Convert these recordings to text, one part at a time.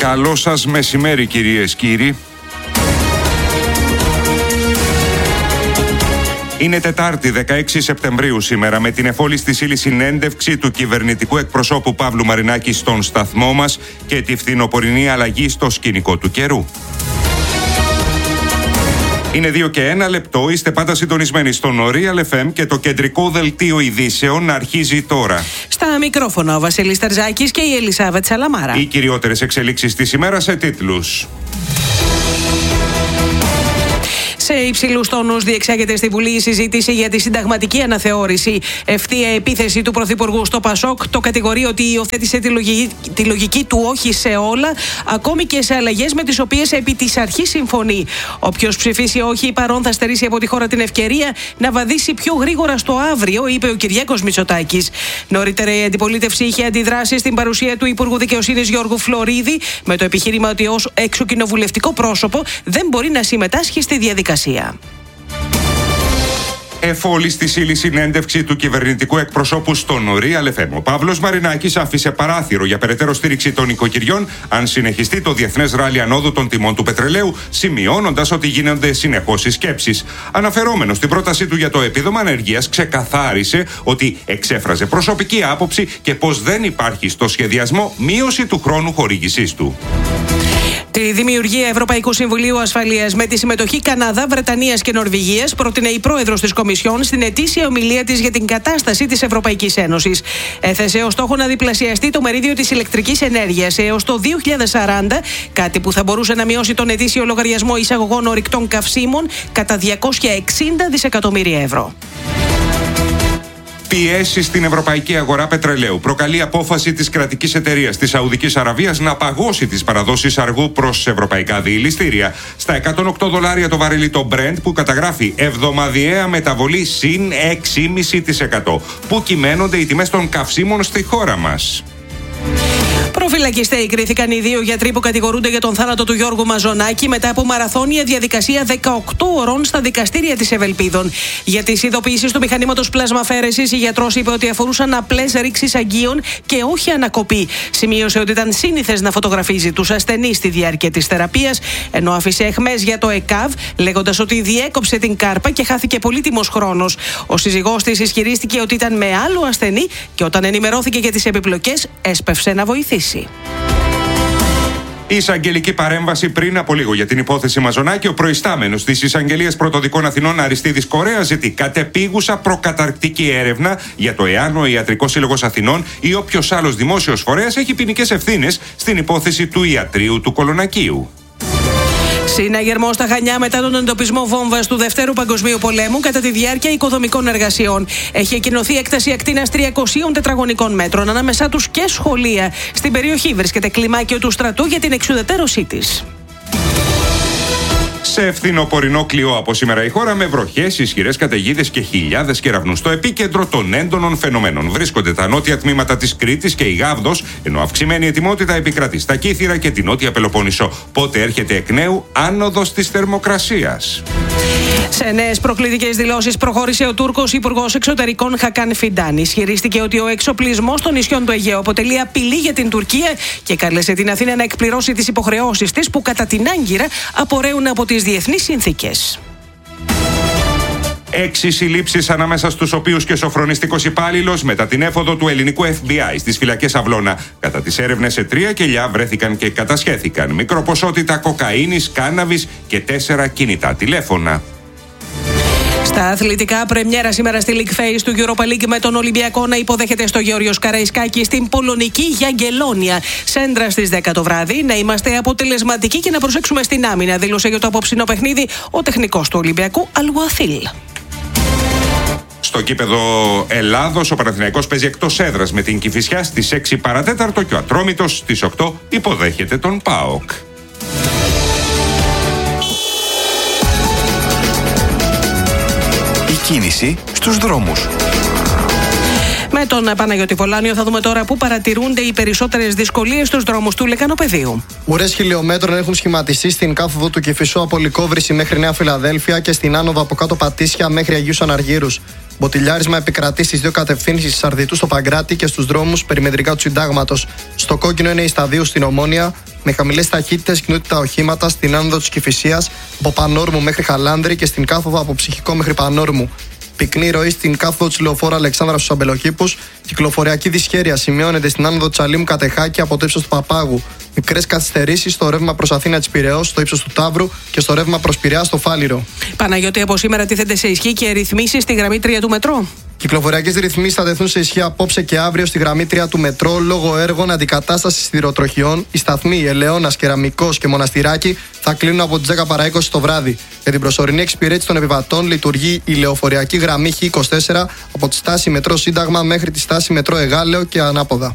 Καλό σας μεσημέρι, κυρίες, κύριοι. Είναι Τετάρτη, 16 Σεπτεμβρίου σήμερα, με την εφόλη στη ύλη συνέντευξη του κυβερνητικού εκπροσώπου Παύλου Μαρινάκη στον σταθμό μας και τη φθινοπορεινή αλλαγή στο σκηνικό του καιρού. Είναι 2 και 1 λεπτό, είστε πάντα συντονισμένοι στο Real FM και το κεντρικό δελτίο ειδήσεων αρχίζει τώρα. Στα μικρόφωνα ο Βασίλης Τερζάκης και η Ελισάβετ Σαλαμάρα. Οι κυριότερες εξελίξεις της ημέρας σε τίτλους. Σε υψηλούς τόνους διεξάγεται στη Βουλή η συζήτηση για τη συνταγματική αναθεώρηση. Ευθεία επίθεση του Πρωθυπουργού στο Πασόκ το κατηγορεί ότι υιοθέτησε τη λογική του όχι σε όλα, ακόμη και σε αλλαγές με τις οποίες επί της αρχής συμφωνεί. Όποιος ψηφίσει όχι παρόν θα στερήσει από τη χώρα την ευκαιρία να βαδίσει πιο γρήγορα στο αύριο, είπε ο Κυριάκος Μητσοτάκης. Νωρίτερα η αντιπολίτευση είχε αντιδράσει στην παρουσία του Υπουργού Δικαιοσύνης Γιώργου Φλωρίδη με το επιχείρημα ότι ως εξωκοινοβουλευτικό πρόσωπο δεν μπορεί να συμμετάσχει στη διαδικασία. Εφόλη στη ύλη συνέντευξη του κυβερνητικού εκπροσώπου στον Real FM, ο Παύλος Μαρινάκης άφησε παράθυρο για περαιτέρω στήριξη των οικοκυριών αν συνεχιστεί το διεθνές ράλι ανόδου των τιμών του πετρελαίου, σημειώνοντας ότι γίνονται συνεχώς συσκέψεις. Αναφερόμενος στην πρότασή του για το επίδομα ανεργίας, ξεκαθάρισε ότι εξέφραζε προσωπική άποψη και πως δεν υπάρχει στο σχεδιασμό μείωση του χρόνου χορήγησής του. Τη δημιουργία Ευρωπαϊκού Συμβουλίου Ασφαλείας με τη συμμετοχή Καναδά, Βρετανίας και Νορβηγίας πρότεινε η πρόεδρος της Κομισιόν στην ετήσια ομιλία της για την κατάσταση της Ευρωπαϊκής Ένωσης. Έθεσε ως στόχο να διπλασιαστεί το μερίδιο της ηλεκτρικής ενέργειας έως το 2040, κάτι που θα μπορούσε να μειώσει τον ετήσιο λογαριασμό εισαγωγών ορυκτών καυσίμων κατά 260 δισεκατομμύρια ευρώ. Πιέσει στην ευρωπαϊκή αγορά πετρελαίου. Προκαλεί απόφαση της κρατικής εταιρείας της Σαουδικής Αραβίας να παγώσει τις παραδόσεις αργού προς ευρωπαϊκά διελιστήρια. Στα $108 το βαρέλι το Brent, που καταγράφει εβδομαδιαία μεταβολή συν 6,5%. Πού κυμαίνονται οι τιμές των καυσίμων στη χώρα μας. Προφυλακιστέοι κρίθηκαν οι 2 γιατροί που κατηγορούνται για τον θάνατο του Γιώργου Μαζονάκη μετά από μαραθώνια διαδικασία 18 ωρών στα δικαστήρια της Ευελπίδων. Για τις ειδοποιήσεις του μηχανήματος πλασμαφαίρεσης, η γιατρός είπε ότι αφορούσαν απλές ρήξεις αγγείων και όχι ανακοπή. Σημείωσε ότι ήταν σύνηθες να φωτογραφίζει τους ασθενείς στη διάρκεια της θεραπείας, ενώ άφησε εχμές για το ΕΚΑΒ, λέγοντας ότι διέκοψε την κάρπα και χάθηκε πολύτιμος χρόνος. Ο σύζυγός της ισχυρίστηκε ότι ήταν με άλλο ασθενή και όταν ενημερώθηκε για τις επιπλοκές, έσπευσε να βοηθήσει. Εισαγγελική παρέμβαση πριν από λίγο για την υπόθεση Μαζονάκη. Ο προϊστάμενος της Εισαγγελίας Πρωτοδικών Αθηνών, Αριστίδης Κορέας, ζητεί κατεπίγουσα προκαταρκτική έρευνα για το εάν ο Ιατρικός Σύλλογος Αθηνών ή όποιος άλλος δημόσιος φορέας έχει ποινικές ευθύνες στην υπόθεση του ιατρείου του Κολονακίου. Συναγερμό στα Χανιά μετά τον εντοπισμό βόμβας του Δευτέρου Παγκοσμίου Πολέμου κατά τη διάρκεια οικοδομικών εργασιών. Έχει εκκοινωθεί έκταση ακτίνας 300 τετραγωνικών μέτρων, ανάμεσά τους και σχολεία. Στην περιοχή βρίσκεται κλιμάκιο του στρατού για την εξουδετερώσή της. Σε φθινοπορεινό κλειό από σήμερα η χώρα, με βροχές, ισχυρές καταιγίδες και χιλιάδες κεραυνούς. Στο επίκεντρο των έντονων φαινομένων βρίσκονται τα νότια τμήματα της Κρήτης και η Γάβδος, ενώ αυξημένη ετοιμότητα επικρατεί στα Κύθυρα και την Νότια Πελοπόννησο. Πότε έρχεται εκ νέου άνοδος της θερμοκρασίας. Σε νέες προκλητικές δηλώσεις προχώρησε ο Τούρκος Υπουργός Εξωτερικών Χακάν Φιντάν. Ισχυρίστηκε ότι ο εξοπλισμός των νησιών του Αιγαίου αποτελεί απειλή για την Τουρκία και κάλεσε την Αθήνα να εκπληρώσει τις υποχρεώσεις της που κατά την Άγκυρα απορρέουν από τις διεθνείς συνθήκες. 6 συλλήψεις, ανάμεσα στους οποίους και σοφρονιστικός υπάλληλος, μετά την έφοδο του ελληνικού FBI στις φυλακές Αυλώνα. Κατά τις έρευνες σε 3 κελιά βρέθηκαν και κατασχέθηκαν μικροποσότητα κοκαίνης, κάναβης και 4 κινητά τηλέφωνα. Στα αθλητικά, πρεμιέρα σήμερα στη League Phase του Europa League με τον Ολυμπιακό να υποδέχεται στο Γεώργιος Καραϊσκάκη στην πολωνική Γιαγκελόνια. Σέντρα στις 10 το βράδυ. Να είμαστε αποτελεσματικοί και να προσέξουμε στην άμυνα, δήλωσε για το απόψινό παιχνίδι ο τεχνικός του Ολυμπιακού Αλουαθίλ. Στο κήπεδο Ελλάδος, ο Παναθηναϊκός παίζει εκτός έδρας με την Κηφισιά στις 6 παρατέταρτο και ο Ατρόμητος στις 8 υποδέχεται τον ΠΑΟΚ. Η κίνηση στους δρόμους. Με τον Παναγιώτη Πολάνιο θα δούμε τώρα πού παρατηρούνται οι περισσότερες δυσκολίες στους δρόμους του Λεκανοπεδίου. Ουρές χιλιόμετρων έχουν σχηματιστεί στην κάθοδο του Κηφισού από Λυκόβρηση μέχρι Νέα Φιλαδέλφια και στην άνοδο από κάτω Πατήσια μέχρι Αγίους Αναργύρους. Μποτιλιάρισμα επικρατεί στις δύο κατευθύνσεις της Αρδιτού στο Παγκράτη και στους δρόμους περιμετρικά του Συντάγματος. Στο κόκκινο είναι η Σταδίου στην Ομόνια, με χαμηλές ταχύτητες κινούνται τα οχήματα στην άνοδο της Κηφισίας από Πανόρμου μέχρι Χαλάνδρη και στην κάθοδο από Ψυχικό μέχρι Πανόρμου. Πυκνή ροή στην κάθοδο της λεωφόρου Αλεξάνδρα στους Αμπελοκήπους. Κυκλοφοριακή δυσχέρεια σημειώνεται στην άνοδο της Αλήμου Κατεχάκη από το ύψος του Παπάγου. Μικρές καθυστερήσεις στο ρεύμα προς Αθήνα της Πειραιώς στο ύψος του Ταύρου και στο ρεύμα προς Πειραιά στο Φάληρο. Παναγιώτη, από σήμερα τίθενται σε ισχύ και ρυθμίσεις στη γραμμή 3 του μετρό. Κυκλοφοριακές ρυθμίσεις θα τεθούν σε ισχύ απόψε και αύριο στη γραμμή 3 του μετρό λόγω έργων αντικατάστασης σιδηροτροχιών. Οι σταθμοί Ελαιώνας, Κεραμικός και Μοναστηράκι θα κλείνουν από τις 10 παρά 20 το βράδυ. Για την προσωρινή εξυπηρέτηση των επιβατών λειτουργεί η λεωφοριακή γραμμή Χ24 από τη στάση μετρό Σύνταγμα μέχρι τη στάση μετρό Εγάλεο και ανάποδα.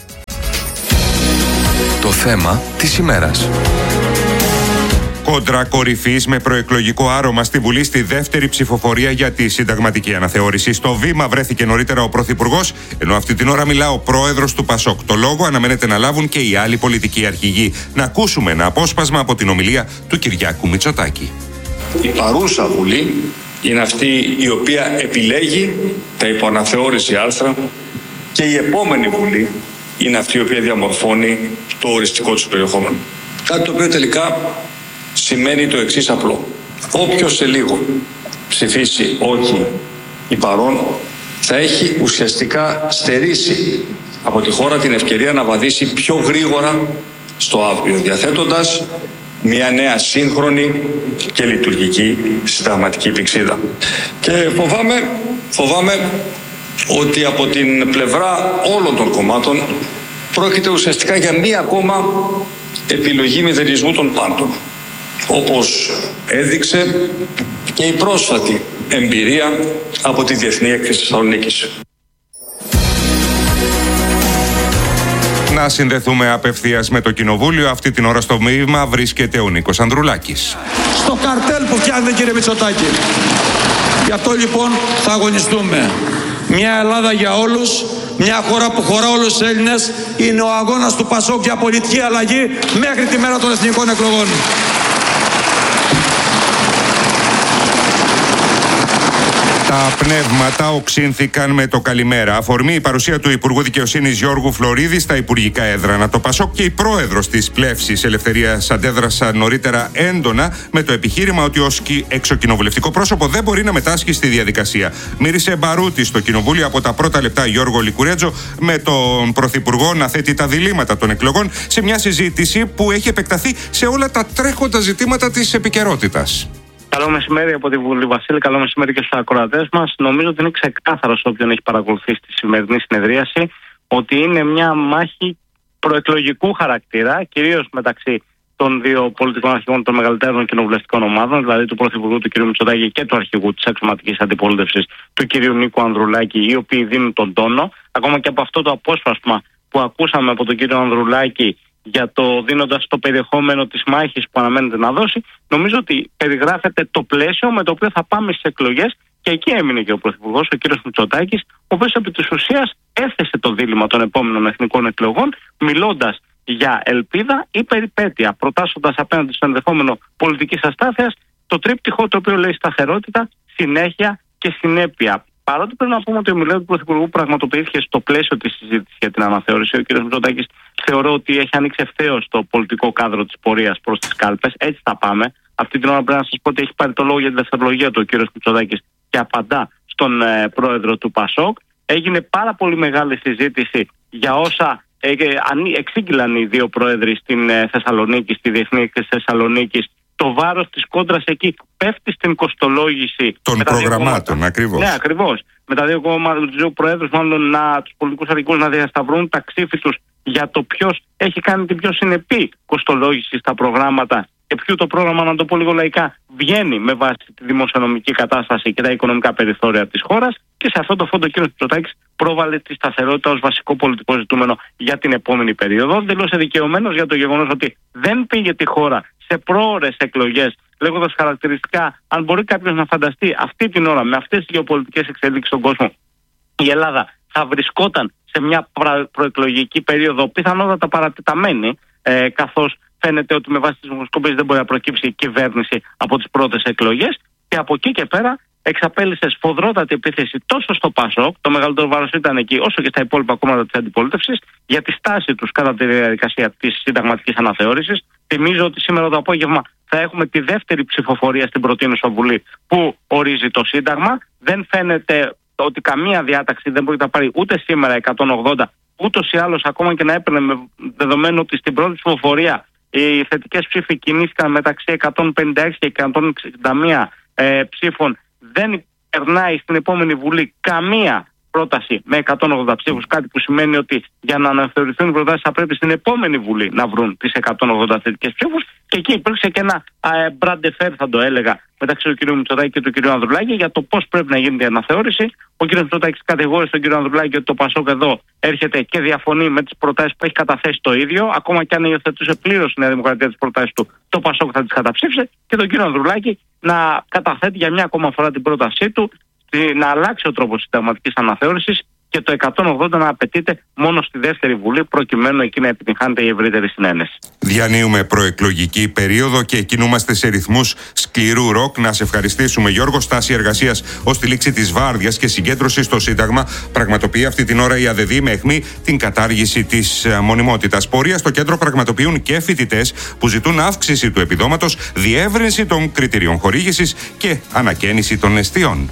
Το θέμα της ημέρας. Κόντρα κορυφής με προεκλογικό άρωμα στη Βουλή στη δεύτερη ψηφοφορία για τη συνταγματική αναθεώρηση. Στο βήμα βρέθηκε νωρίτερα ο Πρωθυπουργός, ενώ αυτή την ώρα μιλά ο Πρόεδρος του ΠΑΣΟΚ. Το λόγο αναμένεται να λάβουν και οι άλλοι πολιτικοί αρχηγοί. Να ακούσουμε ένα απόσπασμα από την ομιλία του Κυριάκου Μητσοτάκη. Η παρούσα Βουλή είναι αυτή η οποία επιλέγει τα υποαναθεώρηση άρθρα και η επόμενη Βουλή είναι αυτή η οποία διαμορφώνει το οριστικό του περιεχόμενο. Κάτι το οποίο τελικά σημαίνει το εξής απλό. Όποιος σε λίγο ψηφίσει όχι ή παρόν, θα έχει ουσιαστικά στερήσει από τη χώρα την ευκαιρία να βαδίσει πιο γρήγορα στο αύριο, διαθέτοντας μια νέα σύγχρονη και λειτουργική συνταγματική πυξίδα. Και φοβάμαι ότι από την πλευρά όλων των κομμάτων πρόκειται ουσιαστικά για μία ακόμα επιλογή μηδενισμού των πάντων, όπως έδειξε και η πρόσφατη εμπειρία από τη Διεθνή Έκθεση Θεσσαλονίκης. Να συνδεθούμε απευθείας με το Κοινοβούλιο. Αυτή την ώρα στο μείγμα βρίσκεται ο Νίκος Ανδρουλάκης. Στο καρτέλ που φτιάχνετε, κύριε Μητσοτάκη. Γι' αυτό λοιπόν θα αγωνιστούμε. Μια Ελλάδα για όλους, μια χώρα που χωρά όλους τους Έλληνες. Είναι ο αγώνας του ΠΑΣΟΚ για πολιτική αλλαγή μέχρι τη μέρα των εθνικών εκλογών. Τα πνεύματα οξύνθηκαν με το καλημέρα. Αφορμή η παρουσία του Υπουργού Δικαιοσύνης Γιώργου Φλωρίδη στα υπουργικά έδρανα. Το ΠΑΣΟΚ και η πρόεδρος της Πλεύσης Ελευθερίας αντέδρασαν νωρίτερα έντονα με το επιχείρημα ότι ως εξοκοινοβουλευτικό πρόσωπο δεν μπορεί να μετάσχει στη διαδικασία. Μύρισε μπαρούτι στο Κοινοβούλιο από τα πρώτα λεπτά Γιώργο Λικουρέτζο, με τον Πρωθυπουργό να θέτει τα διλήμματα των εκλογών σε μια συζήτηση που έχει επεκταθεί σε όλα τα τρέχοντα ζητήματα της επικαιρότητας. Καλό μεσημέρι από τη Βουλή, Βασίλη. Καλό μεσημέρι και στους ακροατές μας. Νομίζω ότι είναι ξεκάθαρο σε όποιον έχει παρακολουθήσει τη σημερινή συνεδρίαση ότι είναι μια μάχη προεκλογικού χαρακτήρα, κυρίως μεταξύ των δύο πολιτικών αρχηγών των μεγαλύτερων κοινοβουλευτικών ομάδων, δηλαδή του Πρωθυπουργού του κ. Μητσοτάκη και του αρχηγού της εξωματικής αντιπολίτευσης του κ. Νίκου Ανδρουλάκη, οι οποίοι δίνουν τον τόνο. Ακόμα και από αυτό το απόσπασμα που ακούσαμε από τον κ. Ανδρουλάκη, για το δίνοντας το περιεχόμενο της μάχης που αναμένεται να δώσει, νομίζω ότι περιγράφεται το πλαίσιο με το οποίο θα πάμε στις εκλογές, και εκεί έμεινε και ο Πρωθυπουργός, ο κ. Μητσοτάκης, ο οποίος επί της ουσίας έθεσε το δίλημμα των επόμενων εθνικών εκλογών, μιλώντας για ελπίδα ή περιπέτεια, προτάσσοντας απέναντι στο ενδεχόμενο πολιτικής αστάθειας το τρίπτυχο το οποίο λέει σταθερότητα, συνέχεια και συνέπεια. Παρότι πρέπει να πούμε ότι η ομιλία του Πρωθυπουργού πραγματοποιήθηκε στο πλαίσιο της συζήτησης για την αναθεώρηση, ο κ. Μητσοτάκης θεωρώ ότι έχει ανοίξει ευθέως το πολιτικό κάδρο της πορείας προς τις κάλπες. Έτσι θα πάμε. Αυτή την ώρα πρέπει να σας πω ότι έχει πάρει το λόγο για τη δευτερολογία του ο κ. Μητσοτάκης και απαντά στον πρόεδρο του ΠΑΣΟΚ. Έγινε πάρα πολύ μεγάλη συζήτηση για όσα εξήγηλαν οι δύο πρόεδροι στην Θεσσαλονίκη, στη Διεθνή Έκθεση Θεσσαλονίκης. Το βάρος της κόντρας εκεί πέφτει στην κοστολόγηση των προγραμμάτων, ακριβώς. Ναι, ακριβώς. Με τα δύο προέδρους, μάλλον τους πολιτικούς αρχηγούς να διασταυρούν τα ξύφη τους για το ποιος έχει κάνει την πιο συνεπή κοστολόγηση στα προγράμματα και ποιο το πρόγραμμα, να το πω λίγο λαϊκά, βγαίνει με βάση τη δημοσιονομική κατάσταση και τα οικονομικά περιθώρια της χώρας. Και σε αυτό το φόντο ο κ. Μητσοτάκης πρόβαλε τη σταθερότητα ως βασικό πολιτικό ζητούμενο για την επόμενη περίοδο. Δηλώσε δικαιωμένος για το γεγονός ότι δεν πήγε τη χώρα σε πρόωρες εκλογές, λέγοντας χαρακτηριστικά, αν μπορεί κάποιος να φανταστεί αυτή την ώρα με αυτές τις γεωπολιτικές εξέλιξεις στον κόσμο, η Ελλάδα θα βρισκόταν σε μια προεκλογική περίοδο πιθανότατα παρατεταμένη, καθώς φαίνεται ότι με βάση τις δημοσκοπήσεις δεν μπορεί να προκύψει η κυβέρνηση από τις πρώτες εκλογές, και από εκεί και πέρα εξαπέλυσε σφοδρότατη επίθεση τόσο στο ΠΑΣΟΚ, το μεγαλύτερο βάρος ήταν εκεί, όσο και στα υπόλοιπα κόμματα της αντιπολίτευσης, για τη στάση τους κατά τη διαδικασία της συνταγματικής αναθεώρησης. Θυμίζω ότι σήμερα το απόγευμα θα έχουμε τη δεύτερη ψηφοφορία στην προτείνουσα Βουλή που ορίζει το Σύνταγμα. Δεν φαίνεται ότι καμία διάταξη δεν μπορεί να πάρει ούτε σήμερα 180, ούτως ή άλλως ακόμα και να έπαιρνε, με δεδομένο ότι στην πρώτη ψηφοφορία οι θετικές ψήφοι κινήθηκαν μεταξύ 156 και 161 ψήφων. Δεν περνάει στην επόμενη Βουλή καμία πρόταση με 180 ψήφους, κάτι που σημαίνει ότι για να αναθεωρηθούν οι προτάσεις θα πρέπει στην επόμενη Βουλή να βρουν τις 180 θετικές ψήφους. Και εκεί υπήρξε και ένα μπραντεφέρ, θα το έλεγα, μεταξύ του κ. Μητσοτάκη και του κ. Ανδρουλάκη για το πώς πρέπει να γίνεται η αναθεώρηση. Ο κ. Μητσοτάκης κατηγόρησε τον κ. Ανδρουλάκη ότι το ΠΑΣΟΚ εδώ έρχεται και διαφωνεί με τις προτάσεις που έχει καταθέσει το ίδιο. Ακόμα και αν υιοθετούσε πλήρως η Νέα Δημοκρατία τις προτάσεις του, το ΠΑΣΟΚ θα τις καταψήφισε. Και τον κ. Ανδρουλάκη να καταθέτει για μια ακόμα φορά την πρότασή του να αλλάξει ο τρόπος συνταγματικής αναθεώρησης και το 180 να απαιτείται μόνο στη δεύτερη Βουλή, προκειμένου εκεί να επιτυγχάνεται η ευρύτερη συνένεση. Διανύουμε προεκλογική περίοδο και κινούμαστε σε ρυθμούς σκληρού ροκ. Να σε ευχαριστήσουμε, Γιώργο. Στάση εργασίας ως τη λήξη της βάρδιας και συγκέντρωση στο Σύνταγμα πραγματοποιεί αυτή την ώρα η ΑΔΔ με αιχμή την κατάργηση της μονιμότητας. Πορεία στο κέντρο πραγματοποιούν και φοιτητές που ζητούν αύξηση του επιδόματος, διεύρυνση των κριτηρίων χορήγησης και ανακαίνιση των εστιών.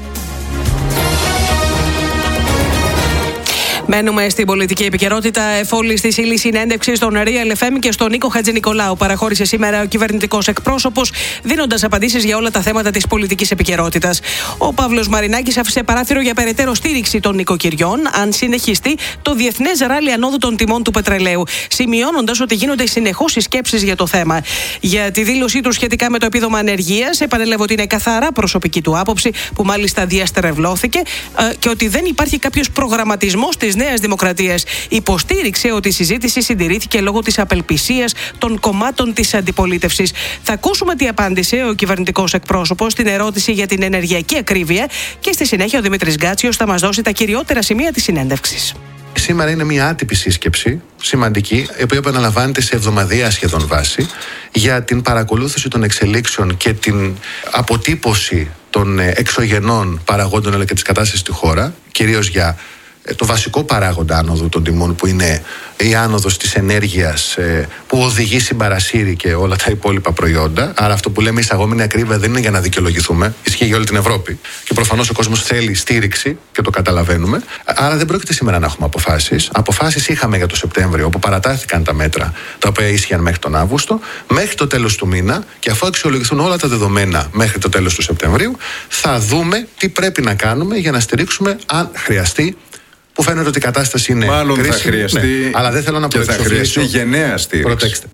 Μένουμε στην πολιτική επικαιρότητα. Εφόλη στη ύλη συνέντευξη στον Real FM και στον Νίκο Χατζηνικολάου παραχώρησε σήμερα ο κυβερνητικός εκπρόσωπος, δίνοντας απαντήσεις για όλα τα θέματα της πολιτικής επικαιρότητας. Ο Παύλος Μαρινάκης άφησε παράθυρο για περαιτέρω στήριξη των νοικοκυριών, αν συνεχιστεί το διεθνές ράλι ανόδου των τιμών του πετρελαίου, σημειώνοντας ότι γίνονται συνεχώς συσκέψεις για το θέμα. Για τη δήλωσή του σχετικά με το επίδομα ανεργίας, επανέλαβε ότι είναι καθαρά προσωπική του άποψη, που μάλιστα διαστρεβλώθηκε, και ότι δεν υπάρχει κάποιος προγραμματισμός της Νέας Δημοκρατίας. Υποστήριξε ότι η συζήτηση συντηρήθηκε λόγω της απελπισίας των κομμάτων της αντιπολίτευσης. Θα ακούσουμε τι απάντησε ο κυβερνητικός εκπρόσωπος στην ερώτηση για την ενεργειακή ακρίβεια και στη συνέχεια ο Δημήτρης Γκάτσιος θα μας δώσει τα κυριότερα σημεία της συνέντευξης. Σήμερα είναι μια άτυπη σύσκεψη, σημαντική, η οποία επαναλαμβάνεται σε εβδομαδιαία σχεδόν βάση, για την παρακολούθηση των εξελίξεων και την αποτύπωση των εξωγενών παραγόντων αλλά και της κατάστασης στη χώρα, κυρίως για το βασικό παράγοντα άνοδου των τιμών, που είναι η άνοδος της ενέργειας που οδηγεί συμπαρασύρει και όλα τα υπόλοιπα προϊόντα. Άρα αυτό που λέμε εισαγόμενη ακρίβεια δεν είναι για να δικαιολογηθούμε, ισχύει για όλη την Ευρώπη και προφανώς ο κόσμος θέλει στήριξη και το καταλαβαίνουμε. Άρα δεν πρόκειται σήμερα να έχουμε αποφάσεις. Αποφάσεις είχαμε για το Σεπτέμβριο, όπου παρατάθηκαν τα μέτρα τα οποία ίσχυαν μέχρι τον Αύγουστο. Μέχρι το τέλος του μήνα, και αφού αξιολογηθούν όλα τα δεδομένα μέχρι το τέλος του Σεπτεμβρίου, θα δούμε τι πρέπει να κάνουμε για να στηρίξουμε, αν χρειαστεί, που φαίνεται ότι η κατάσταση είναι μάλλον κρίσιμη, θα χρειαστεί, ναι, αλλά δεν θέλω να θα χρειαστεί γενναία στήριξη. Προτέξτε.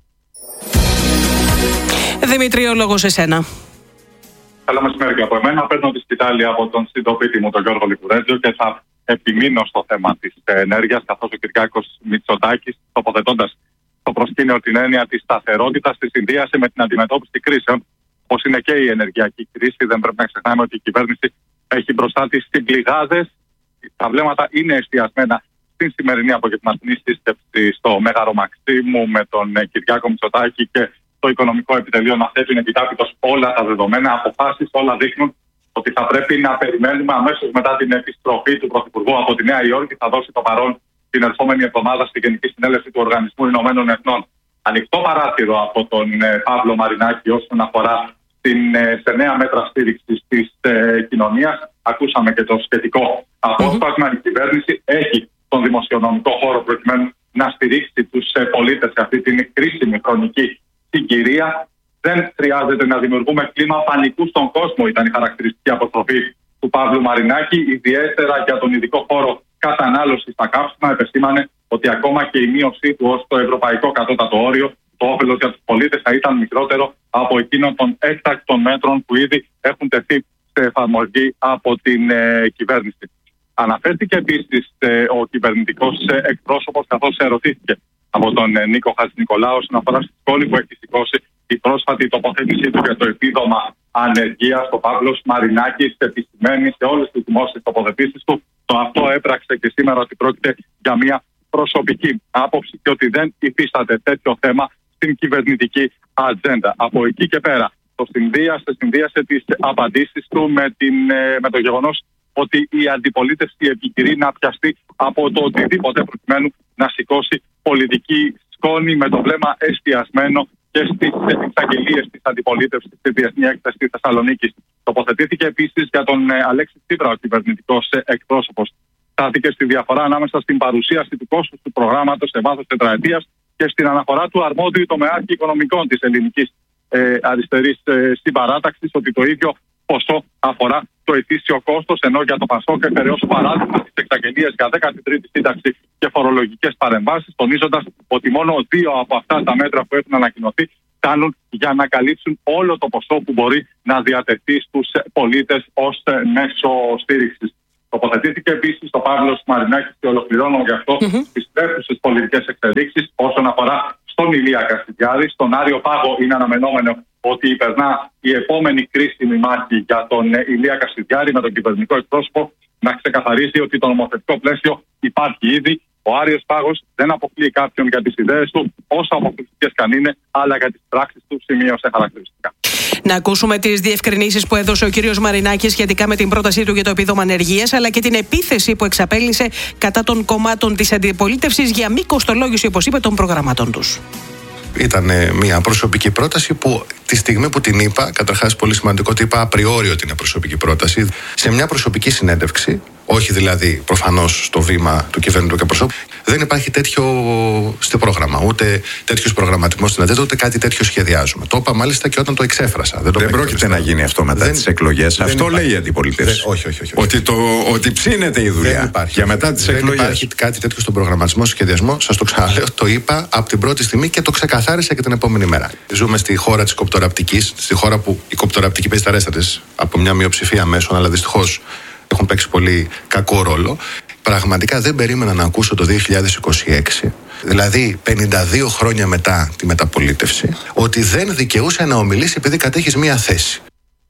Δημήτρη, ο λόγος εσένα. Καλό μεσημέρι και από εμένα. Παίρνω τη σκητάλη από τον συντοπίτη μου, τον Γιώργο Λικουρέτζο, και θα επιμείνω στο θέμα της ενέργειας, καθώς ο Κυριάκος Μητσοτάκης, τοποθετώντας στο προσκήνιο την έννοια της σταθερότητας, τη συνδύασε με την αντιμετώπιση κρίσεων, όπως είναι και η ενεργειακή κρίση. Δεν πρέπει να ξεχνάμε ότι η κυβέρνηση έχει μπροστά της πληγάδες. Τα βλέμματα είναι εστιασμένα στην σημερινή απογευματινή σύσκεψη στο Μέγαρο Μαξίμου με τον Κυριάκο Μητσοτάκη και το Οικονομικό Επιτελείο να θέτουν επιτάπητος όλα τα δεδομένα, αποφάσεις, όλα δείχνουν ότι θα πρέπει να περιμένουμε αμέσως μετά την επιστροφή του Πρωθυπουργού από τη Νέα Υόρκη. Θα δώσει το παρόν την ερχόμενη εβδομάδα στη Γενική Συνέλευση του Οργανισμού Ηνωμένων Εθνών. Ανοιχτό παράθυρο από τον Παύλο Μαρινάκη όσον αφορά σε νέα μέτρα στήριξης της κοινωνίας. Ακούσαμε και το σχετικό απόσπασμα. Η κυβέρνηση έχει τον δημοσιονομικό χώρο προκειμένου να στηρίξει τους πολίτες σε αυτή την κρίσιμη χρονική συγκυρία. Δεν χρειάζεται να δημιουργούμε κλίμα πανικού στον κόσμο, ήταν η χαρακτηριστική αποστροφή του Παύλου Μαρινάκη. Ιδιαίτερα για τον ειδικό χώρο κατανάλωση στα καύσιμα, επεσήμανε ότι ακόμα και η μείωσή του ως το ευρωπαϊκό κατώτατο όριο, το όφελος για τους πολίτες θα ήταν μικρότερο από εκείνων των έκτακτων μέτρων που ήδη έχουν τεθεί σε εφαρμογή από την κυβέρνηση. Αναφέρθηκε επίσης ο κυβερνητικός εκπρόσωπος, καθώς ερωτήθηκε από τον Νίκο Χατζηνικολάου όσον αφορά στη σχόλη που έχει σηκώσει η πρόσφατη τοποθέτησή του για το επίδομα ανεργίας. Ο Παύλος Μαρινάκης επισημαίνει σε όλες τις δημόσιες τοποθετήσεις του το αυτό έπραξε και σήμερα, ότι πρόκειται για μια προσωπική άποψη και ότι δεν υφίσταται τέτοιο θέμα στην κυβερνητική ατζέντα. Από εκεί και πέρα συνδύασε τις απαντήσεις του με το γεγονός ότι η αντιπολίτευση επιχειρεί να πιαστεί από το οτιδήποτε προκειμένου να σηκώσει πολιτική σκόνη με το βλέμμα εστιασμένο και στις εξαγγελίες της αντιπολίτευσης στη Διεθνή Έκθεση της Θεσσαλονίκης. Τοποθετήθηκε επίσης για τον Αλέξη Τσίπρα, ο κυβερνητικός εκπρόσωπος. Στάθηκε στη διαφορά ανάμεσα στην παρουσίαση του κόστους του προγράμματος σε βάθος τετραετίας και στην αναφορά του αρμόδιου τομεάρχη οικονομικών της ελληνικής αριστερής συμπαράταξης ότι το ίδιο ποσό αφορά το ετήσιο κόστος, ενώ για το ΠΑΣΟΚ έφερε ως παράδειγμα τις εξαγγελίες για 13η σύνταξη και φορολογικές παρεμβάσεις, τονίζοντας ότι μόνο 2 από αυτά τα μέτρα που έχουν ανακοινωθεί φτάνουν για να καλύψουν όλο το ποσό που μπορεί να διατεθεί στους πολίτες ως μέσο στήριξης. Τοποθετήθηκε επίσης το Παύλος Μαρινάκης και ολοκληρώνω γι' αυτό τις τρέχουσες πολιτικές εξελίξεις όσον αφορά στον Ηλία Κασιδιάρη. Στον Άριο Πάγο είναι αναμενόμενο ότι υπερνά η επόμενη κρίσιμη μάχη για τον Ηλία Κασιδιάρη με τον κυβερνητικό εκπρόσωπο να ξεκαθαρίσει ότι το νομοθετικό πλαίσιο υπάρχει ήδη. Ο Άριος Πάγος δεν αποκλείει κάποιον για τις ιδέες του, όσο αποκλειστικές καν είναι, αλλά για τις πράξεις του σημείωσε χαρακτηριστικά. Να ακούσουμε τις διευκρινήσεις που έδωσε ο κύριος Μαρινάκης σχετικά με την πρότασή του για το επίδομα ανεργίας, αλλά και την επίθεση που εξαπέλυσε κατά των κομμάτων της αντιπολίτευσης για μη κοστολόγηση, όπως είπε, των προγραμμάτων τους. Ήταν μια προσωπική πρόταση που τη στιγμή που την είπα, καταρχάς πολύ σημαντικό ότι είπα απριόριο ότι είναι προσωπική πρόταση, σε μια προσωπική συνέντευξη, όχι δηλαδή προφανώς στο βήμα του κυβερνητικού εκπροσώπου, δεν υπάρχει τέτοιο στο πρόγραμμα, ούτε τέτοιος προγραμματισμός στην ατζέντα, ούτε κάτι τέτοιο σχεδιάζουμε. Το είπα μάλιστα και όταν το εξέφρασα. Δεν πρόκειται να γίνει αυτό μετά τις εκλογές. Αυτό λέει η αντιπολίτευση. Όχι. Ότι ψήνεται η δουλειά για μετά τις εκλογές. Δεν υπάρχει κάτι τέτοιο στον προγραμματισμό, σχεδιασμό. Σας το ξαναλέω, το είπα από την πρώτη στιγμή και το ξεκαθάρισα και την επόμενη μέρα. Ζούμε στη χώρα της κοπτοραπτικής, στη χώρα που η κοπτοραπτική παίζει τα ρέστα της από μια μειοψηφία μέσων, αλλά δυστυχώς έχουν παίξει πολύ κακό ρόλο. Πραγματικά δεν περίμενα να ακούσω το 2026, δηλαδή 52 χρόνια μετά τη μεταπολίτευση, ότι δεν δικαιούσε να ομιλήσει επειδή κατέχεις μία θέση.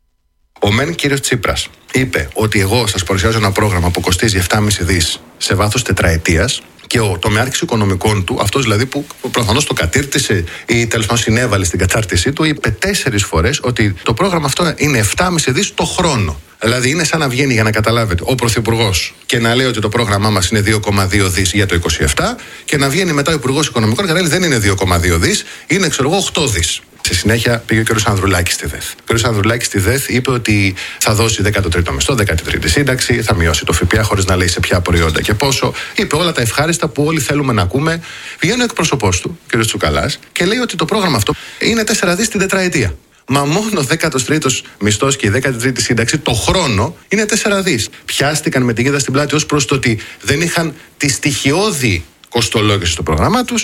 Ο μεν κύριος Τσίπρας είπε ότι εγώ σας παρουσιάζω ένα πρόγραμμα που κοστίζει 7,5 δις σε βάθος τετραετίας και ο τομεάρχης οικονομικών του, αυτός δηλαδή που προφανώς το κατήρτισε ή τέλος πάντων συνέβαλε στην κατάρτισή του, είπε 4 φορές ότι το πρόγραμμα αυτό είναι 7,5 δις το χρόνο. Δηλαδή είναι σαν να βγαίνει, για να καταλάβετε, ο Πρωθυπουργός και να λέει ότι το πρόγραμμά μας είναι 2,2 δις για το 27 και να βγαίνει μετά ο Υπουργός Οικονομικών και να λέει δεν είναι 2,2 δις, είναι 8 δις. Στη συνέχεια πήγε ο κ. Ανδρουλάκης στη ΔΕΘ. Ο κ. Ανδρουλάκης στη ΔΕΘ είπε ότι θα δώσει 13ο μισθό, 13η σύνταξη, θα μειώσει το ΦΠΑ χωρίς να λέει σε ποια προϊόντα και πόσο. Είπε όλα τα ευχάριστα που όλοι θέλουμε να ακούμε. Βγαίνει ο εκπρόσωπός του, κ. Τσουκαλάς, και λέει ότι το πρόγραμμα αυτό είναι 4 δις την τετραετία. Μα μόνο ο 13ος μισθός και η 13η σύνταξη το χρόνο είναι 4 δις. Πιάστηκαν με την γίδα στην πλάτη ως προς το ότι δεν είχαν τη στοιχειώδη κοστολόγηση στο πρόγραμμά τους.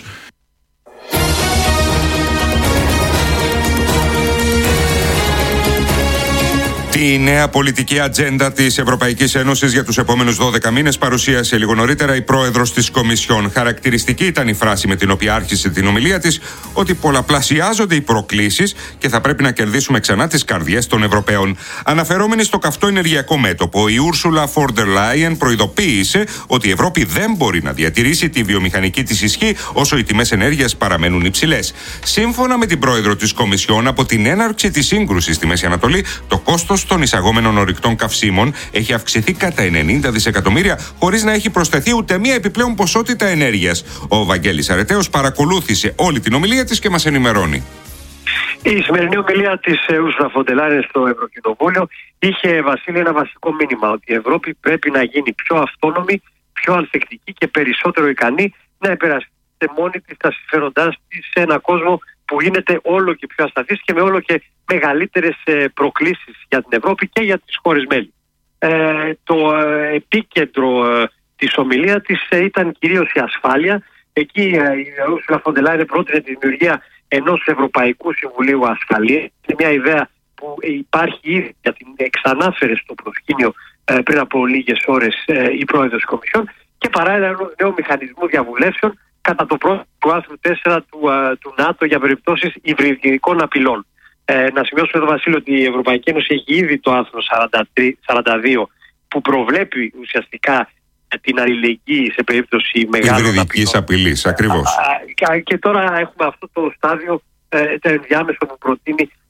Τη νέα πολιτική ατζέντα της Ευρωπαϊκής Ένωσης για τους επόμενους 12 μήνες παρουσίασε λίγο νωρίτερα η πρόεδρος της Κομισιόν. Χαρακτηριστική ήταν η φράση με την οποία άρχισε την ομιλία της, ότι πολλαπλασιάζονται οι προκλήσεις και θα πρέπει να κερδίσουμε ξανά τις καρδιές των Ευρωπαίων. Αναφερόμενη στο καυτό ενεργειακό μέτωπο, η Ursula von der Leyen προειδοποίησε ότι η Ευρώπη δεν μπορεί να διατηρήσει τη βιομηχανική της ισχύ όσο οι τιμές ενέργειας παραμένουν υψηλές. Σύμφωνα με την πρόεδρο της Κομισιόν, από την έναρξη της σύγκρουσης στη Μέση Ανατολή, το κόστος των εισαγόμενων ορυκτών καυσίμων έχει αυξηθεί κατά 90 δισεκατομμύρια, χωρίς να έχει προσθεθεί ούτε μία επιπλέον ποσότητα ενέργειας. Ο Βαγγέλης Αρετέος παρακολούθησε όλη την ομιλία της και μας ενημερώνει. Η σημερινή ομιλία της Ursula von der Leyen στο Ευρωκοινοβούλιο είχε, Βασίλη, ένα βασικό μήνυμα, ότι η Ευρώπη πρέπει να γίνει πιο αυτόνομη, πιο ανθεκτική και περισσότερο ικανή να υπερασπιστεί μόνη της τα συμφέροντά της σε έναν κόσμο που γίνεται όλο και πιο ασταθής και με όλο και μεγαλύτερες προκλήσεις για την Ευρώπη και για τις χώρες μέλη. Το επίκεντρο της ομιλίας της ήταν κυρίως η ασφάλεια. Εκεί η Ursula von der Leyen πρότεινε τη δημιουργία ενός Ευρωπαϊκού Συμβουλίου Ασφαλείας. Είναι μια ιδέα που υπάρχει ήδη, για την εξανάφερε στο προσκήνιο πριν από λίγες ώρες η πρόεδρος της Κομισιόν, και παράλληλα ένα νέο μηχανισμό διαβουλεύσεων κατά το πρότυπο του άρθρου 4 του ΝΑΤΟ για περιπτώσεις υβριδικών απειλών. Να σημειώσουμε εδώ, Βασίλειο, ότι η Ευρωπαϊκή Ένωση έχει ήδη το άρθρο 42 που προβλέπει ουσιαστικά την αλληλεγγύη σε περίπτωση μεγάλων υβριδικής απειλής. Ακριβώς. Και τώρα έχουμε αυτό το στάδιο, το ενδιάμεσο που προτείνει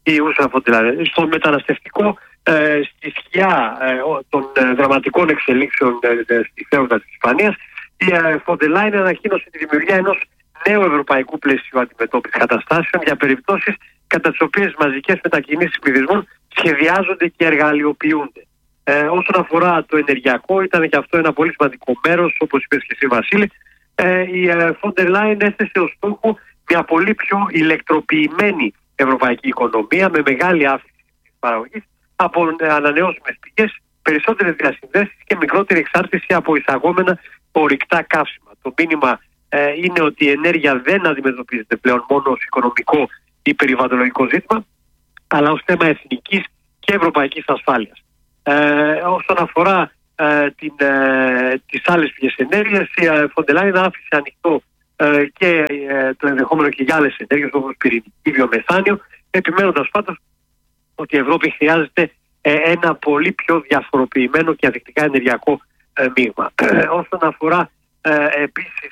η Ursula von der Leyen. Στο μεταναστευτικό, στη σκιά των δραματικών εξελίξεων στη θέοντα της Ισπανίας, η von der Leyen ανακοίνωσε τη δημιουργία ενός νέου ευρωπαϊκού πλαισίου αντιμετώπισης καταστάσεων για περιπτώσεις κατά τις οποίες μαζικές μετακινήσεις πληθυσμών σχεδιάζονται και εργαλειοποιούνται. Όσον αφορά το ενεργειακό, ήταν και αυτό ένα πολύ σημαντικό μέρος, όπως είπες και εσύ, Βασίλη. Η von der Leyen έθεσε ως στόχο μια πολύ πιο ηλεκτροποιημένη ευρωπαϊκή οικονομία με μεγάλη αύξηση της παραγωγής από ανανεώσιμες πηγές, περισσότερες διασυνδέσεις και μικρότερη εξάρτηση από εισαγόμενα ορυκτά καύσιμα. Το μήνυμα είναι ότι η ενέργεια δεν αντιμετωπίζεται πλέον μόνο ως οικονομικό ή περιβαλλοντολογικό ζήτημα, αλλά ως θέμα εθνικής και ευρωπαϊκής ασφάλειας. Όσον αφορά τις άλλες πηγές ενέργειας, η von der Leyen άφησε ανοιχτό και το ενδεχόμενο και για άλλες ενέργειες όπως πυρηνική, βιομεθάνιο, επιμένοντας πάντως ότι η Ευρώπη χρειάζεται ένα πολύ πιο διαφοροποιημένο και αδεικτικά ενεργειακό μείγμα. Όσον αφορά επίσης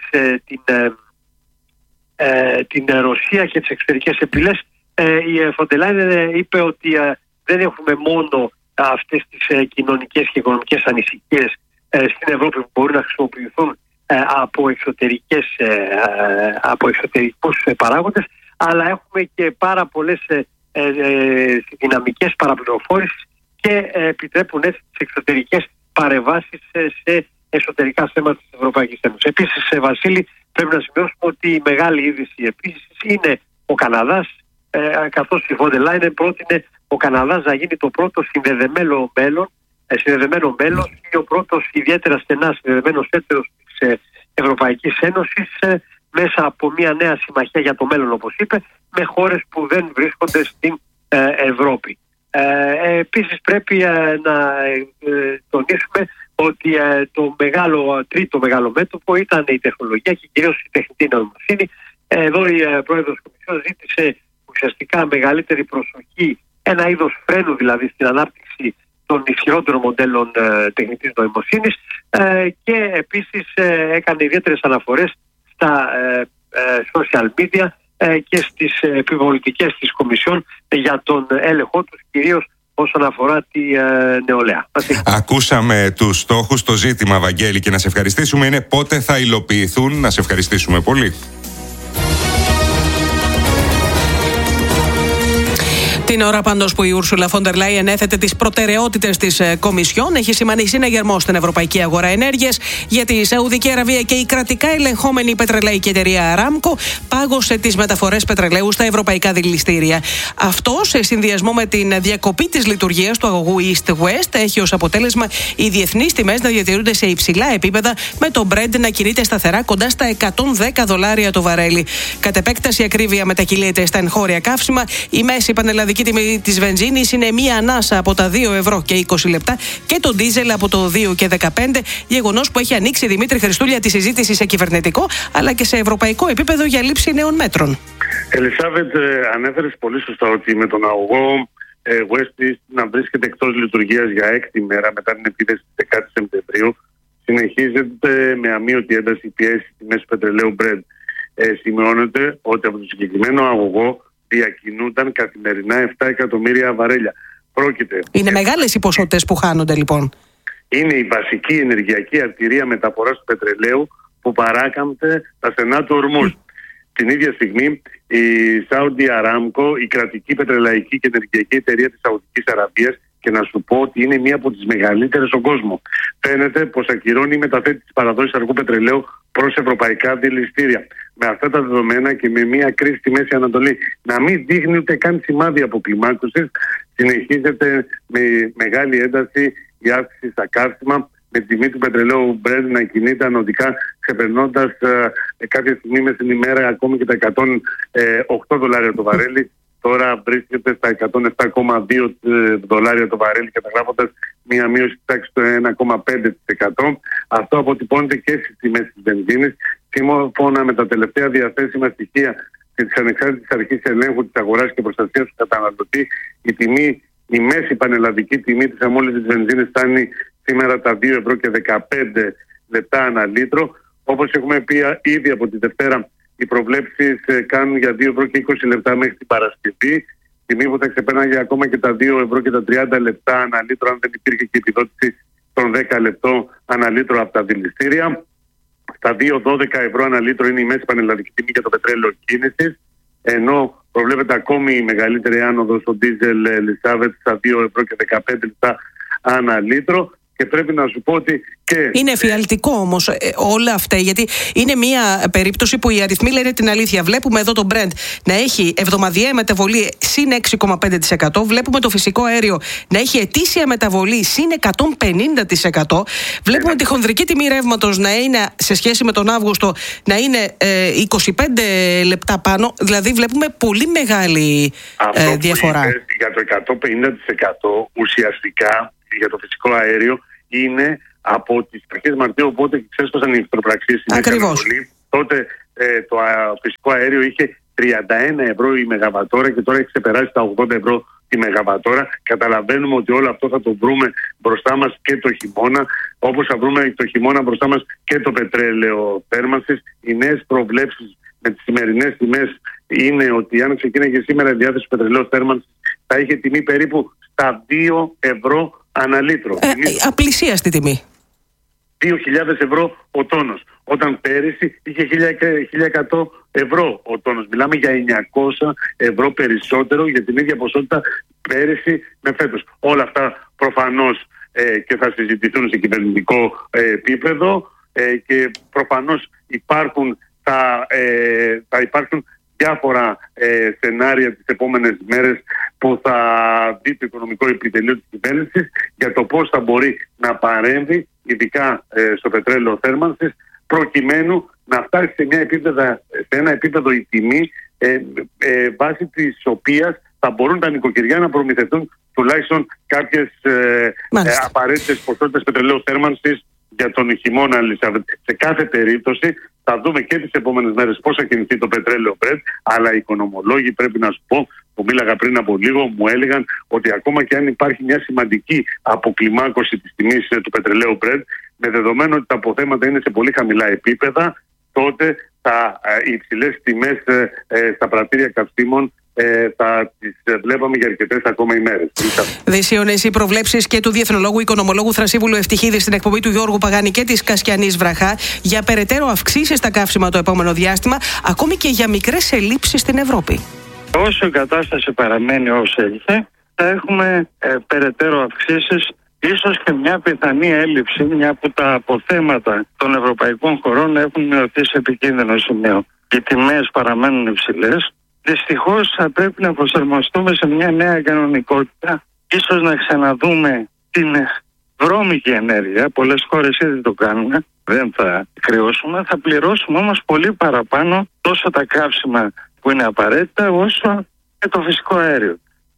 την Ρωσία και τις εξωτερικές επιλές, η von der Leyen είπε ότι δεν έχουμε μόνο αυτές τις κοινωνικές και οικονομικές ανησυχίες στην Ευρώπη που μπορούν να χρησιμοποιηθούν από εξωτερικούς παράγοντες, αλλά έχουμε και πάρα πολλές δυναμικές παραπληροφόρησης και επιτρέπουν έτσι τις εξωτερικές παρεμβάσεις σε εσωτερικά θέματα της Ευρωπαϊκής Ένωσης. Επίσης, Βασίλη, πρέπει να σημειώσουμε ότι η μεγάλη είδηση επίσης είναι ο Καναδάς, καθώς η von der Leyen πρότεινε ο Καναδάς να γίνει το πρώτο συνδεδεμένο μέλος ή ο πρώτος ιδιαίτερα στενά συνδεδεμένος έτερος της Ευρωπαϊκής Ένωσης μέσα από μια νέα συμμαχία για το μέλλον, όπως είπε, με χώρες που δεν βρίσκονται στην Ευρώπη. Επίσης πρέπει να τονίσουμε ότι το τρίτο μεγάλο μέτωπο ήταν η τεχνολογία και κυρίως η τεχνητή νοημοσύνη. Εδώ η Πρόεδρος της Κομισιόν ζήτησε ουσιαστικά μεγαλύτερη προσοχή, ένα είδος φρένου δηλαδή στην ανάπτυξη των ισχυρότερων μοντέλων τεχνητής νοημοσύνης και επίσης έκανε ιδιαίτερες αναφορές στα social media και στις επιβολητικές της Κομισιόν για τον έλεγχό τους, κυρίως όσον αφορά τη νεολαία. Ακούσαμε τους στόχους. Το ζήτημα, Βαγγέλη, και να σε ευχαριστήσουμε είναι πότε θα υλοποιηθούν. Να σε ευχαριστήσουμε πολύ. Την ώρα πάντως που η Ursula von der Leyen έθετε τις προτεραιότητες της Κομισιόν, έχει σημάνει συναγερμό στην ευρωπαϊκή αγορά ενέργειας, γιατί η Σαουδική Αραβία και η κρατικά ελεγχόμενη πετρελαϊκή εταιρεία Aramco πάγωσε τις μεταφορές πετρελαίου στα ευρωπαϊκά δηληστήρια. Αυτό, σε συνδυασμό με την διακοπή της λειτουργίας του αγωγού East-West, έχει ως αποτέλεσμα οι διεθνείς τιμές να διατηρούνται σε υψηλά επίπεδα, με το Brent να κινείται σταθερά κοντά στα $110 το βαρέλι. Κατ' επέκταση, ακρίβεια μετακυλείται στα εγχώρια καύσιμα. Η μέση πανελλαδική τιμή της βενζίνης είναι μία ανάσα από τα 2 ευρώ και 20 λεπτά και το ντίζελ από το 2 και 15, γεγονός που έχει ανοίξει, Δημήτρη Χριστούλια, τη συζήτηση σε κυβερνητικό αλλά και σε ευρωπαϊκό επίπεδο για λήψη νέων μέτρων. Ελισάβετ, ανέφερες πολύ σωστά ότι με τον αγωγό West να βρίσκεται εκτός λειτουργίας για 6η μέρα μετά την επίθεση της 10 Σεπτεμβρίου, συνεχίζεται με αμείωτη ένταση πιέση στη μέση πετρελαίου Brent. Σημειώνεται ότι από το συγκεκριμένο αγωγό διακινούνταν καθημερινά 7 εκατομμύρια βαρέλια. Είναι μεγάλες οι ποσότητες που χάνονται, λοιπόν. Είναι η βασική ενεργειακή αρτηρία μεταφοράς του πετρελαίου που παράκαμπτε τα στενά του Ορμούζ. Την ίδια στιγμή η Saudi Aramco, η κρατική πετρελαϊκή και ενεργειακή εταιρεία της Σαουδικής Αραβίας, και να σου πω ότι είναι μία από τις μεγαλύτερες στον κόσμο, φαίνεται πως ακυρώνει η μεταθέτηση της παραδόσης αργού πετρελαίου προς ευρωπαϊκά δηληστήρια. Με αυτά τα δεδομένα και με μία κρίση στη Μέση Ανατολή να μην δείχνει ούτε καν σημάδια αποκλιμάκωσης, συνεχίζεται με μεγάλη ένταση η αύξηση στα καύσιμα, με τη τιμή του πετρελαίου Brent να κινείται ανωδικά, ξεπερνώντας κάποια στιγμή μες την ημέρα ακόμη και τα $108 το βαρέλι. Τώρα βρίσκεται στα $107,2 το βαρέλι, καταγράφοντας μία μείωση τάξη του 1,5%. Αυτό αποτυπώνεται και στις τιμές της βενζίνης. Σύμφωνα με τα τελευταία διαθέσιμα στοιχεία της Ανεξάρτητης Αρχής Ελέγχου της Αγοράς και Προστασίας του Καταναλωτή, η μέση πανελλαδική τιμή της αμόλυντης βενζίνης φτάνει σήμερα τα 2 ευρώ και 15 λεπτά ανά λίτρο. Όπως έχουμε πει ήδη από τη Δευτέρα, οι προβλέψεις κάνουν για 2 ευρώ και 20 λεπτά μέχρι την Παρασκευή. τιμή που θα ξεπέρναγε ακόμα και τα 2 ευρώ και τα 30 λεπτά ανά λίτρο, αν δεν υπήρχε και επιδότηση των 10 λεπτών ανά λίτρο από τα δηληστήρια. Στα 2,12 ευρώ ανά λίτρο είναι η μέση πανελλαδική τιμή για το πετρέλαιο κίνησης, ενώ προβλέπεται ακόμη η μεγαλύτερη άνοδο στο ντίζελ Ελισάβετ στα 2 ευρώ και 15 λεπτά ανά λίτρο. Και πρέπει να σου πω ότι και... Είναι εφιαλτικό όμως όλα αυτά, γιατί είναι μια περίπτωση που οι αριθμοί λένε την αλήθεια. Βλέπουμε εδώ το Brent να έχει εβδομαδιαία μεταβολή συν 6,5%. Βλέπουμε το φυσικό αέριο να έχει ετήσια μεταβολή συν 150%. Βλέπουμε τη χονδρική τιμή ρεύματος να είναι, σε σχέση με τον Αύγουστο, να είναι 25 λεπτά πάνω. Δηλαδή βλέπουμε πολύ μεγάλη διαφορά. Για το 150% ουσιαστικά για το φυσικό αέριο είναι από τις αρχές Μαρτίου, οπότε ξέσπασαν οι εχθροπραξίες. Ακριβώς. Τότε το φυσικό αέριο είχε 31 ευρώ η μεγαβατόρα και τώρα έχει ξεπεράσει τα 80 ευρώ τη μεγαβατόρα. Καταλαβαίνουμε ότι όλο αυτό θα το βρούμε μπροστά μας και το χειμώνα, όπως θα βρούμε το χειμώνα μπροστά μας και το πετρέλαιο θέρμανσης. Οι νέες προβλέψεις με τις σημερινές τιμές είναι ότι αν ξεκίναγε σήμερα η διάθεση του πετρελαίου θέρμανσης θα είχε τιμή περίπου στα 2 ευρώ ανά λίτρο. Απλησίαστη τιμή. 2.000 ευρώ ο τόνος. Όταν πέρυσι είχε 1.100 ευρώ ο τόνος. Μιλάμε για 900 ευρώ περισσότερο για την ίδια ποσότητα πέρυσι με φέτος. Όλα αυτά προφανώς και θα συζητηθούν σε κυβερνητικό επίπεδο και προφανώς θα υπάρχουν διάφορα σενάρια τις επόμενες μέρες που θα δει το οικονομικό επιτελείο της κυβέρνησης για το πώς θα μπορεί να παρέμβει, ειδικά στο πετρέλαιο θέρμανσης, προκειμένου να φτάσει σε ένα επίπεδο η τιμή βάσει της οποίας θα μπορούν τα νοικοκυριά να προμηθευτούν τουλάχιστον κάποιες απαραίτητες ποσότητες πετρελαίου θέρμανσης για τον χειμώνα. Σε κάθε περίπτωση θα δούμε και τις επόμενες μέρες πώς θα κινηθεί το πετρέλαιο Brent, αλλά οι οικονομολόγοι, πρέπει να σου πω, που μίλαγα πριν από λίγο, μου έλεγαν ότι ακόμα και αν υπάρχει μια σημαντική αποκλιμάκωση της τιμής του πετρελαίου Brent, με δεδομένο ότι τα αποθέματα είναι σε πολύ χαμηλά επίπεδα, τότε οι υψηλές τιμές στα πρατήρια καυσίμων θα τις βλέπαμε για αρκετές ακόμα ημέρες. Δυσίωνες οι προβλέψεις και του διεθνολόγου οικονομολόγου Θρασίβουλου Ευτυχίδη στην εκπομπή του Γιώργου Παγάνη και της Κασιανής Βραχά για περαιτέρω αυξήσεις στα καύσιμα το επόμενο διάστημα, ακόμη και για μικρές ελλείψεις στην Ευρώπη. Όσο η κατάσταση παραμένει ως έχει, θα έχουμε περαιτέρω αυξήσεις, ίσως και μια πιθανή έλλειψη, μια που τα αποθέματα των ευρωπαϊκών χωρών έχουν μειωθεί σε επικίνδυνο σημείο. Οι τιμές παραμένουν υψηλές. Δυστυχώς θα πρέπει να προσαρμοστούμε σε μια νέα κανονικότητα. Ίσως να ξαναδούμε την βρώμικη ενέργεια. Πολλές χώρες ήδη το κάνουν. Δεν θα κρυώσουμε. Θα πληρώσουμε όμως πολύ παραπάνω τόσο τα καύσιμα που είναι απαραίτητα όσο και το φυσικό αέριο.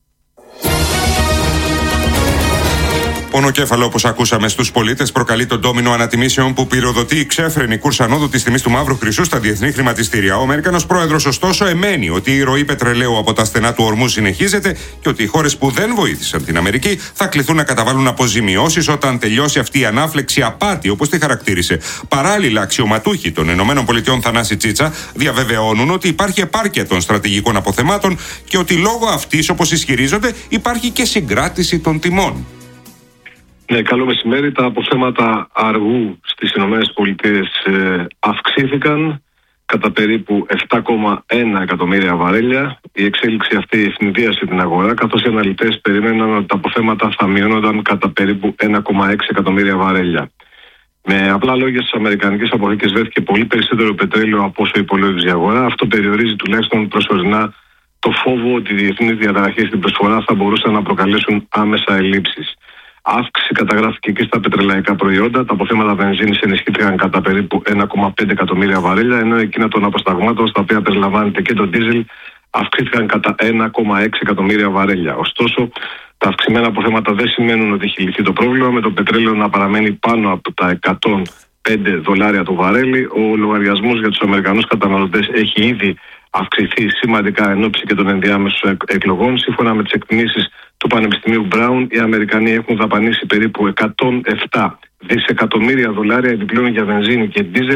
Πονοκέφαλο, όπως ακούσαμε, στους πολίτες προκαλεί τον ντόμινο ανατιμήσεων που πυροδοτεί η ξέφρενη κούρσα ανόδου της τιμής του μαύρου χρυσού στα διεθνή χρηματιστήρια. Ο Αμερικανός πρόεδρος, ωστόσο, εμένει ότι η ροή πετρελαίου από τα στενά του ορμού συνεχίζεται και ότι οι χώρες που δεν βοήθησαν την Αμερική θα κληθούν να καταβάλουν αποζημιώσεις όταν τελειώσει αυτή η ανάφλεξη απάτη, όπως τη χαρακτήρισε. Παράλληλα, αξιωματούχοι των ΗΠΑ Θανάση Τσίτσα διαβεβαιώνουν ότι υπάρχει επάρκεια των στρατηγικών αποθεμάτων και ότι λόγω αυτής, όπως ισχυρίζονται, υπάρχει και συγκράτηση των τιμών. Ναι, καλό μεσημέρι. Τα αποθέματα αργού στις ΗΠΑ αυξήθηκαν κατά περίπου 7,1 εκατομμύρια βαρέλια. Η εξέλιξη αυτή ευνηδίασε την αγορά, καθώς οι αναλυτές περίμεναν ότι τα αποθέματα θα μειώνονταν κατά περίπου 1,6 εκατομμύρια βαρέλια. Με απλά λόγια, στις αμερικανικές αποθήκες βρέθηκε πολύ περισσότερο πετρέλαιο από όσο υπολόγιζε η αγορά. Αυτό περιορίζει τουλάχιστον προσωρινά το φόβο ότι οι διεθνείς διαταραχές στην προσφορά θα μπορούσαν να προκαλέσουν άμεσα ελλείψεις. Αύξηση καταγράφηκε και στα πετρελαϊκά προϊόντα. Τα αποθέματα βενζίνης ενισχύθηκαν κατά περίπου 1,5 εκατομμύρια βαρέλια, ενώ εκείνα των αποσταγμάτων, στα οποία περιλαμβάνεται και το ντίζελ, αυξήθηκαν κατά 1,6 εκατομμύρια βαρέλια. Ωστόσο, τα αυξημένα αποθέματα δεν σημαίνουν ότι έχει λυθεί το πρόβλημα, με το πετρέλαιο να παραμένει πάνω από τα 105 δολάρια το βαρέλι. Ο λογαριασμός για τους Αμερικανούς καταναλωτές έχει ήδη αυξηθεί σημαντικά εν ώψη και των ενδιάμεσων εκλογών. Σύμφωνα με τις εκτιμήσεις του Πανεπιστημίου Brown, οι Αμερικανοί έχουν δαπανίσει περίπου 107 δισεκατομμύρια δολάρια επιπλέον για βενζίνη και ντίζελ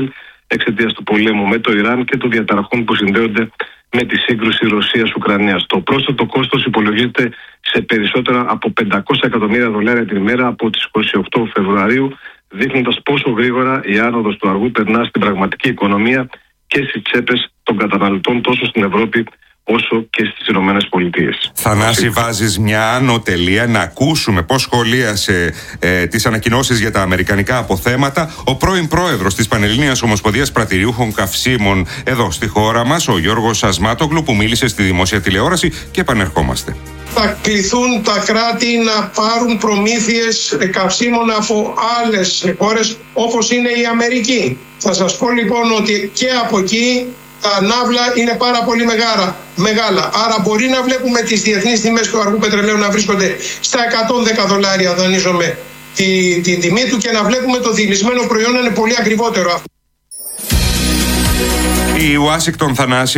εξαιτίας του πολέμου με το Ιράν και των διαταραχών που συνδέονται με τη σύγκρουση Ρωσίας-Ουκρανίας. Το πρόσθετο κόστος υπολογίζεται σε περισσότερα από $500 εκατομμύρια την ημέρα από τις 28 Φεβρουαρίου, δείχνοντας πόσο γρήγορα η άνοδος του αργού περνά στην πραγματική οικονομία και στις τσέπες των καταναλωτών τόσο στην Ευρώπη όσο και στις Ηνωμένες Πολιτείες. Θανάση, βάζεις μια άνω τελεία να ακούσουμε πώς σχολίασε τις ανακοινώσεις για τα αμερικανικά αποθέματα ο πρώην πρόεδρος της Πανελλήνιας Ομοσπονδίας Πρατηριούχων Καυσίμων εδώ στη χώρα μας, ο Γιώργος Ασμάτογλου, που μίλησε στη δημόσια τηλεόραση, και επανερχόμαστε. Θα κληθούν τα κράτη να πάρουν προμήθειες καυσίμων από άλλες χώρες όπως είναι η Αμερική. Θα σας πω λοιπόν ότι και από εκεί τα ναύλα είναι πάρα πολύ μεγάλα. Άρα μπορεί να βλέπουμε τις διεθνείς τιμές του αργού πετρελαίου να βρίσκονται στα $110, δανείζομαι την τιμή του, και να βλέπουμε το διηλυσμένο προϊόν να είναι πολύ ακριβότερο. Η Ουάσιγκτον, Θανάση,